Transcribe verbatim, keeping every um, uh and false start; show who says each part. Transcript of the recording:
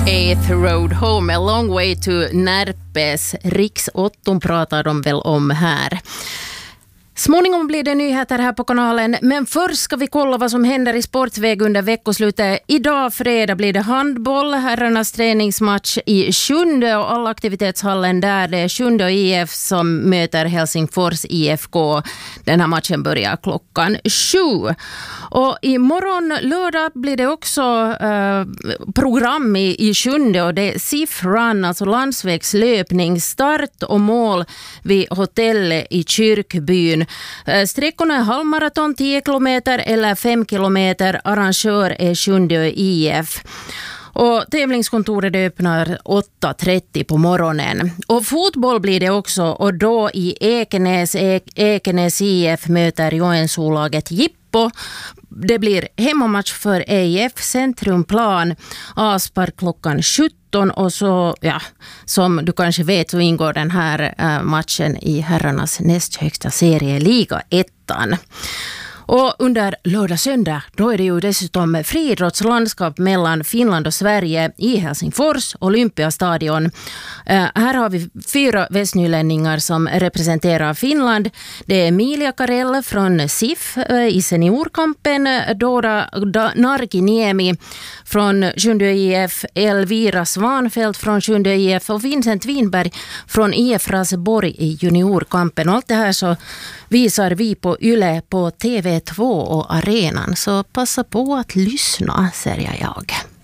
Speaker 1: Eighth Road Home, a long way to Närpes. Riksåtton pratar de väl om här. Småningom blir det nyheter här på kanalen, men först ska vi kolla vad som händer i sportväg under veckoslutet. Idag fredag blir det handboll, herrarnas träningsmatch i Sjunde och alla aktivitetshallen där. Det är Sjunde I F som möter Helsingfors I F K. Den här matchen börjar klockan sju. Och imorgon lördag blir det också eh, program i, i Sjunde och det är S I F Run, alltså landsvägslöpning, start och mål vid hotellet i Kyrkbyn. Sträckorna är halvmaraton, tio kilometer eller fem kilometer. Arrangör är Sjunde I F. Och tävlingskontoret öppnar åtta trettio på morgonen. Och fotboll blir det också, och då i Ekenäs. E- Ekenäs I F möter Joensuulaget Jippo. Det blir hemmamatch för E I F, Centrumplan, avspark klockan sjutton, och så, ja, som du kanske vet så ingår den här äh, matchen i herrarnas näst högsta serie, Liga ettan. Och under lördag söndag då är det ju dessutom friidrottslandskap mellan Finland och Sverige i Helsingfors Olympiastadion. Uh, här har vi fyra västnylänningar som representerar Finland. Det är Emilia Karell från S I F uh, i seniorkampen, Dora da- Narkiniemi från Sjunde I F, Elvira Svanfält från Sjunde I F och Vincent Winberg från I F Raseborg i juniorkampen. Och allt det här så visar vi på Yle på T V två och arenan, så passa på att lyssna, säger jag.